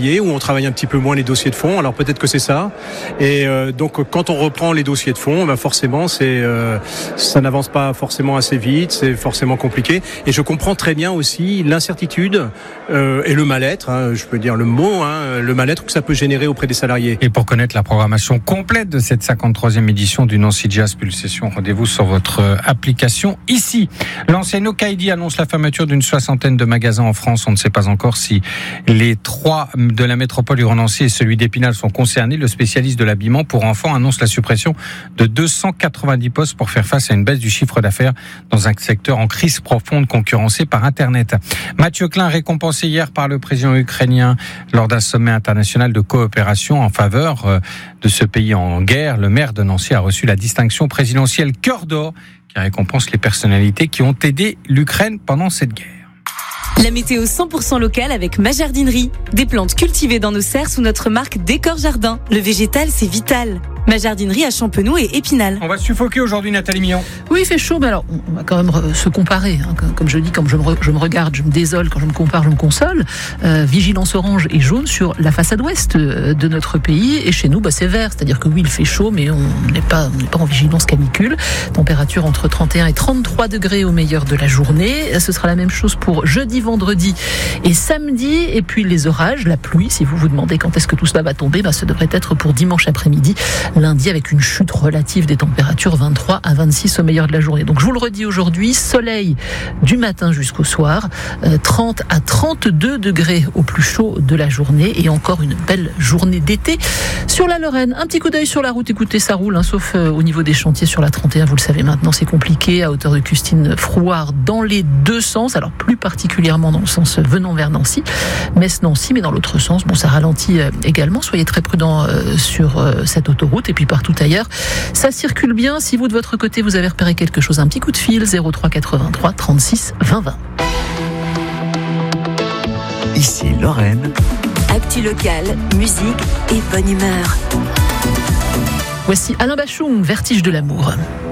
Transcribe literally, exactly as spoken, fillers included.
travailler, où on travaille un petit peu moins les dossiers de fond. Alors peut-être que c'est ça. Et euh, donc quand on reprend les dossiers de fond, ben forcément c'est euh, ça n'avance pas forcément assez vite, c'est forcément compliqué. Et je comprends très bien aussi l'incertitude euh, et le mal-être, hein, je peux dire le mot, hein, le mal-être que ça peut générer auprès des salariés. Et pour connaître la programmation complète de cette cinquante-troisième édition du Nancy Jazz Pulsation, rendez-vous sur votre application ici. L'enseigne Okaïdi annonce la fermeture d'une soixantaine de magasins en France. On ne sait pas encore si les trois de la métropole du Nancy et celui d'Épinal sont concernés. Le spécialiste de l'habillement pour enfants annonce la suppression de deux cent quatre-vingt-dix postes pour faire face à une baisse du chiffre d'affaires dans un secteur en crise profonde concurrencé par Internet. Mathieu Klein, récompensé hier par le président ukrainien lors d'un sommet international de coopération en faveur de ce pays en guerre. Le maire de Nancy a reçu la distinction présidentielle Cœur d'Or qui récompense les personnalités qui ont aidé l'Ukraine pendant cette guerre. La météo cent pour cent locale avec Ma Jardinerie. Des plantes cultivées dans nos serres sous notre marque Décor Jardin. Le végétal, c'est vital. Ma Jardinerie à Champenoux et Épinal. On va suffoquer aujourd'hui, Nathalie Millon. Oui, il fait chaud, mais alors on va quand même se comparer. Hein. Comme je dis, quand je me, re, je me regarde, je me désole, quand je me compare, je me console. Euh, vigilance orange et jaune sur la façade ouest de notre pays. Et chez nous, bah, c'est vert. C'est-à-dire que oui, il fait chaud, mais on n'est pas, on n'est pas en vigilance canicule. Température entre trente et un et trente-trois degrés au meilleur de la journée. Ce sera la même chose pour jeudi, vendredi et samedi. Et puis les orages, la pluie, si vous vous demandez quand est-ce que tout cela va tomber, bah, ce devrait être pour dimanche après-midi. Lundi avec une chute relative des températures, vingt-trois à vingt-six au meilleur de la journée. Donc je vous le redis aujourd'hui, soleil du matin jusqu'au soir, euh, trente à trente-deux degrés au plus chaud de la journée et encore une belle journée d'été. Sur la Lorraine, un petit coup d'œil sur la route, écoutez, ça roule, hein, sauf euh, au niveau des chantiers sur la trente et un, vous le savez maintenant, c'est compliqué, à hauteur de Custine-Frouard dans les deux sens, alors plus particulièrement dans le sens venant vers Nancy, Metz-Nancy, mais dans l'autre sens, bon, ça ralentit euh, également, soyez très prudents euh, sur euh, cette autoroute. Et puis partout ailleurs, ça circule bien. Si vous de votre côté vous avez repéré quelque chose, un petit coup de fil zéro trois quatre-vingt-trois trente-six vingt vingt. Ici Lorraine. Actu locale, musique et bonne humeur. Voici Alain Bachung, Vertige de l'amour.